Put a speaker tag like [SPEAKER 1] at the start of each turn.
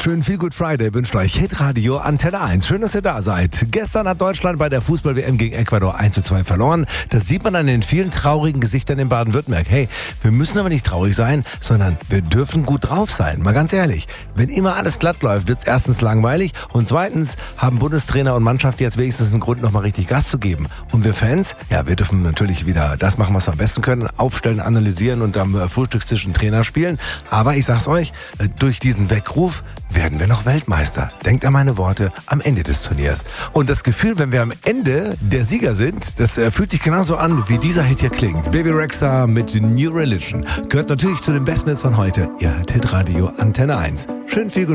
[SPEAKER 1] schönen Feel Good Friday wünscht euch Hitradio Antenne 1. Schön, dass ihr da seid. Gestern hat Deutschland bei der Fußball-WM gegen Ecuador 1:2 verloren. Das sieht man an den vielen traurigen Gesichtern in Baden-Württemberg. Hey, wir müssen aber nicht traurig sein, sondern wir dürfen gut drauf sein. Mal ganz ehrlich, wenn immer alles glatt läuft, wird's erstens langweilig und zweitens haben Bundestrainer und Mannschaft jetzt wenigstens einen Grund, nochmal richtig Gas zu geben. Und wir Fans, ja, wir dürfen natürlich wieder das machen, was wir am besten können, aufstellen, analysieren und am Frühstückstisch einen Trainer spielen. Aber ich sag's euch, durch diesen Weckruf werden wir noch Weltmeister. Denkt an meine Worte am Ende des Turniers. Und das Gefühl, wenn wir am Ende der Sieger sind, das fühlt sich genauso an, wie dieser Hit hier klingt. Baby Rexha mit New Religion. Gehört natürlich zu den besten Hits von heute. Ihr hört Hitradio Antenne 1. Schön viel